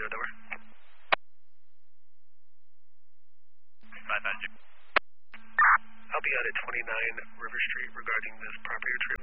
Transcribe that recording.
Roger, over. 550. I'll be out at 29 River Street regarding this property you're